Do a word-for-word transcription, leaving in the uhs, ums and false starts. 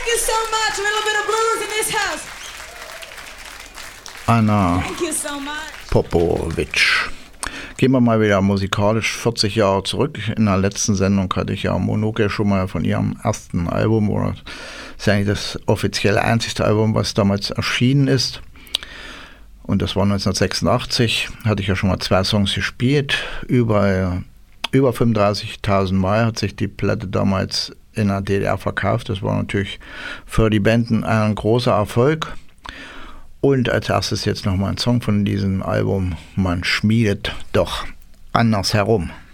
Thank you so much. A little bit of blues in this house. Anna Thank you so much. Popovic. Gehen wir mal wieder musikalisch vierzig Jahre zurück. In der letzten Sendung hatte ich ja Monoke schon mal von ihrem ersten Album, oder das ist eigentlich das offizielle einzigste Album, was damals erschienen ist. Und das war neunzehnhundertsechsundachtzig, hatte ich ja schon mal zwei Songs gespielt. Über, über fünfunddreißigtausend Mal hat sich die Platte damals in der D D R verkauft. Das war natürlich für die Band ein großer Erfolg. Und als erstes jetzt nochmal ein Song von diesem Album, Man schmiedet doch anders herum.